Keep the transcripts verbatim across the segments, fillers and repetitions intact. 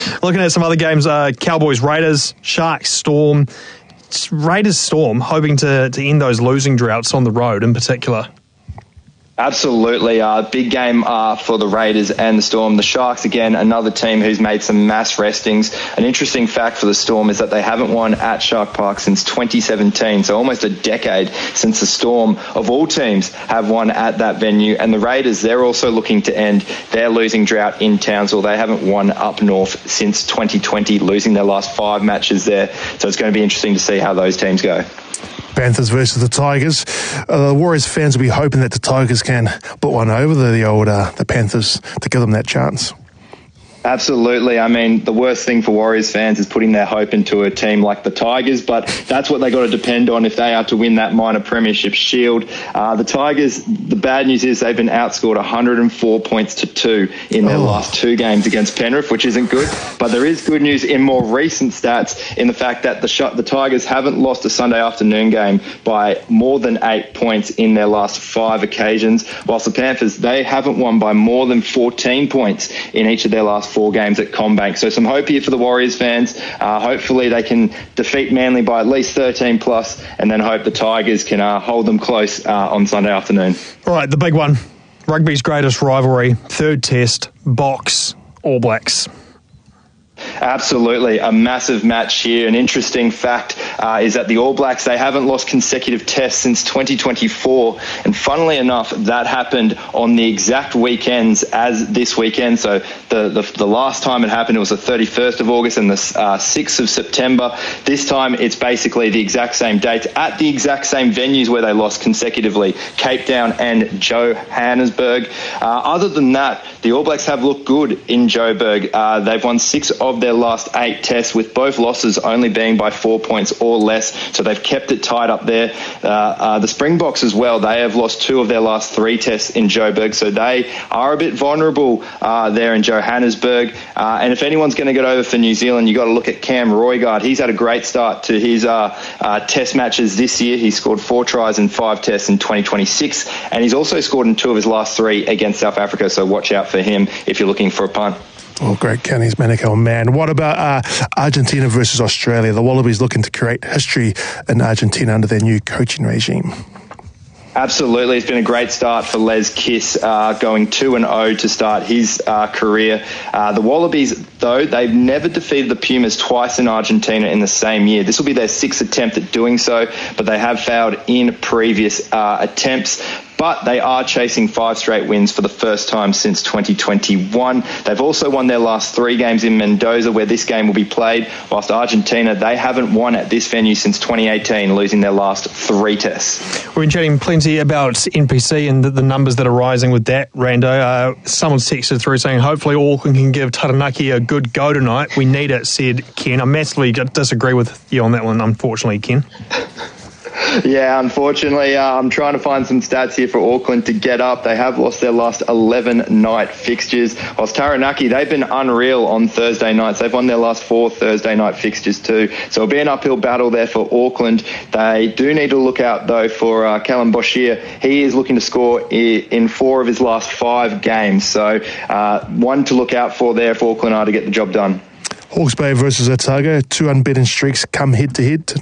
Looking at some other games, uh, Cowboys, Raiders, Sharks, Storm. It's Raiders, Storm, hoping to, to end those losing droughts on the road in particular. Absolutely. A uh, big game uh, for the Raiders and the Storm. The Sharks, again, another team who's made some mass restings. An interesting fact for the Storm is that they haven't won at Shark Park since twenty seventeen, so almost a decade since the Storm, of all teams, have won at that venue. And the Raiders, they're also looking to end their losing drought in Townsville. They haven't won up north since twenty twenty, losing their last five matches there. So it's going to be interesting to see how those teams go. Panthers versus the Tigers. Uh, the Warriors fans will be hoping that the Tigers can put one over the, the old uh, the Panthers to give them that chance. Absolutely. I mean, the worst thing for Warriors fans is putting their hope into a team like the Tigers, but that's what they got to depend on if they are to win that minor premiership shield. Uh, the Tigers, the bad news is they've been outscored one hundred four points to two in their oh. last two games against Penrith, which isn't good. But there is good news in more recent stats in the fact that the sh- the Tigers haven't lost a Sunday afternoon game by more than eight points in their last five occasions, whilst the Panthers, they haven't won by more than fourteen points in each of their last four games at CommBank. So some hope here for the Warriors fans. Uh, hopefully they can defeat Manly by at least thirteen plus, and then hope the Tigers can uh, hold them close uh, on Sunday afternoon. All right, the big one. Rugby's greatest rivalry, third test, Box, All Blacks. Absolutely, a massive match here. An interesting fact uh, is that the All Blacks, they haven't lost consecutive tests since twenty twenty-four, and funnily enough, that happened on the exact weekends as this weekend. So the, the, the last time it happened, it was the thirty-first of August and the uh, sixth of September. This time, it's basically the exact same dates at the exact same venues where they lost consecutively, Cape Town and Johannesburg. Uh, other than that, the All Blacks have looked good in Joburg. Uh, they've won six of their last eight tests, with both losses only being by four points or less, so they've kept it tight up there. Uh, uh, the Springboks as well, they have lost two of their last three tests in Joburg, so they are a bit vulnerable uh, there in Johannesburg. Uh, and if anyone's going to get over for New Zealand, you've got to look at Cam Roigard. He's had a great start to his uh, uh, test matches this year. He scored four tries in five tests in twenty twenty-six, and he's also scored in two of his last three against South Africa, so watch out for him if you're looking for a punt. Oh, great Kenny's Manukau, man. What about uh, Argentina versus Australia? The Wallabies looking to create history in Argentina under their new coaching regime. Absolutely. It's been a great start for Les Kiss, uh, going two and oh to start his uh, career. Uh, the Wallabies, though, they've never defeated the Pumas twice in Argentina in the same year. This will be their sixth attempt at doing so, but they have failed in previous uh, attempts. But they are chasing five straight wins for the first time since twenty twenty-one. They've also won their last three games in Mendoza, where this game will be played, whilst Argentina, they haven't won at this venue since twenty eighteen, losing their last three tests. We've been chatting plenty about N P C and the, the numbers that are rising with that, Rando. Uh, someone's texted through saying, hopefully Auckland can give Taranaki a good go tonight. We need it, said Ken. I massively disagree with you on that one, unfortunately, Ken. Yeah, unfortunately, uh, I'm trying to find some stats here for Auckland to get up. They have lost their last eleven night fixtures, whilst Taranaki, they've been unreal on Thursday nights. They've won their last four Thursday night fixtures too. So it'll be an uphill battle there for Auckland. They do need to look out, though, for uh, Callum Boshier. He is looking to score in four of his last five games. So uh, one to look out for there if Auckland are to get the job done. Hawke's Bay versus Otago, two unbeaten streaks come head-to-head.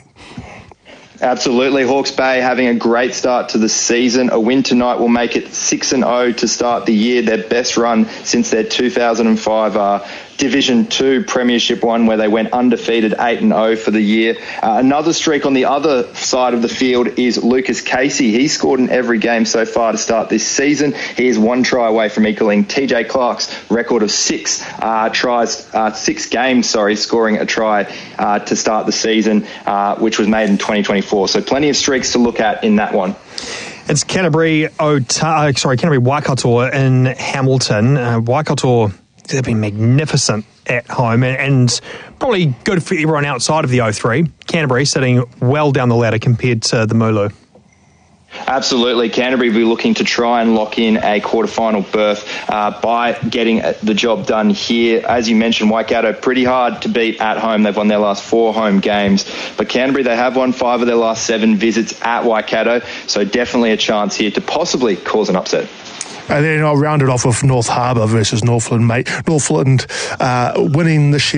Absolutely. Hawke's Bay having a great start to the season. A win tonight will make it six and oh to start the year, their best run since their two thousand five uh, Division two Premiership one, where they went undefeated eight and oh for the year. Uh, another streak on the other side of the field is Lucas Casey. He scored in every game so far to start this season. He is one try away from equaling T J Clark's record of six uh, tries, uh, six games, sorry, scoring a try uh, to start the season, uh, which was made in twenty twenty-four. So plenty of streaks to look at in that one. It's Canterbury, Ota- sorry, Canterbury Waikato in Hamilton. Uh, Waikato, they've been magnificent at home and, and probably good for everyone outside of the oh three. Canterbury sitting well down the ladder compared to the Mooloo. Absolutely. Canterbury will be looking to try and lock in a quarterfinal berth uh, by getting the job done here. As you mentioned, Waikato, pretty hard to beat at home. They've won their last four home games. But Canterbury, they have won five of their last seven visits at Waikato, so definitely a chance here to possibly cause an upset. And then I'll round it off with North Harbour versus Northland, mate. Northland uh, winning this year.